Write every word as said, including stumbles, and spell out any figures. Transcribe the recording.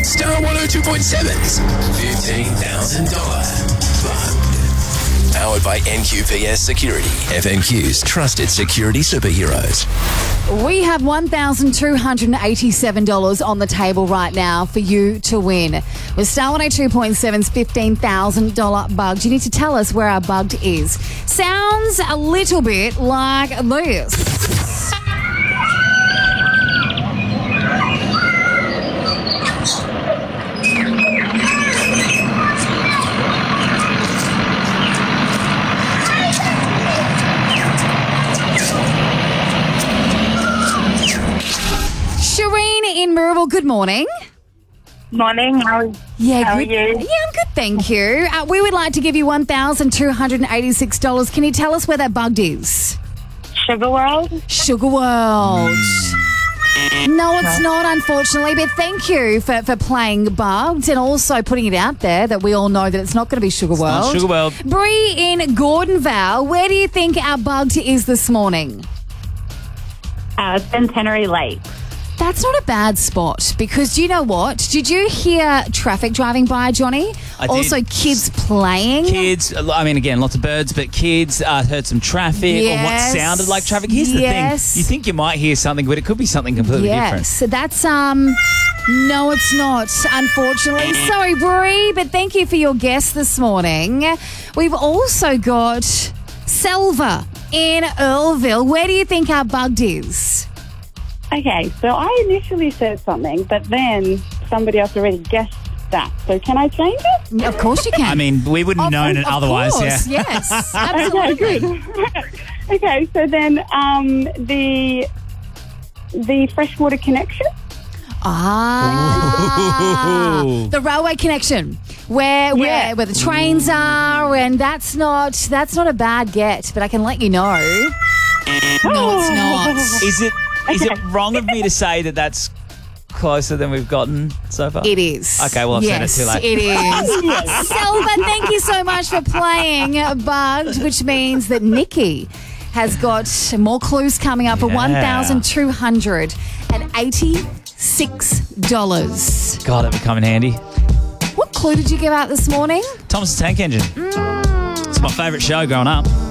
Star one oh two point seven's fifteen thousand dollars Bug. Powered by N Q P S Security, F N Q's trusted security superheroes. We have one thousand two hundred eighty-seven dollars on the table right now for you to win. With Star one oh two point seven's fifteen thousand dollars Bugged, you need to tell us where our Bugged is. Sounds a little bit like this. Shireen in Miraval, good morning. Morning, how, Yeah, how good. are you? Yeah, I'm good, thank you. Uh, we would like to give you one thousand two hundred eighty-six dollars. Can you tell us where that Bugged is? Sugar World? Sugar World. No, it's not, unfortunately, but thank you for, for playing Bugged and also putting it out there that we all know that it's not going to be Sugar World. Not Sugar World. Bree in Gordonvale, where do you think our Bugged is this morning? Uh, Centenary Lake. That's not a bad spot because do you know what? Did you hear traffic driving by, Johnny? I did. Also, kids playing. Kids, I mean, again, lots of birds, but kids uh, heard some traffic or what Yes. sounded like traffic. Here's the Yes. thing. You think you might hear something, but it could be something completely different. Yes, so that's, um, no, it's not, unfortunately. Sorry, Bree, but thank you for your guess this morning. We've also got Selva in Earlville. Where do you think our Bugged is? Okay, so I initially said something, but then somebody else already guessed that. So can I change it? Of course you can. I mean, we wouldn't Of- know of it otherwise, course, yeah. Yes, Okay, absolutely. good. Okay, so then um, the the freshwater connection. Ah, Ooh. the railway connection, where where Yeah. where the trains are, and that's not that's not a bad get. But I can let you know, no, it's not. Is it is it wrong of me to say that that's closer than we've gotten so far? It is. Okay, well, I've said it yes, too late. it is. Selva, thank you so much for playing Bugged, which means that Nikki has got more clues coming up for Yeah. one thousand two hundred eighty-six dollars. God, that would come in handy. What clue did you give out this morning? Thomas the Tank Engine. It's my favourite show growing up.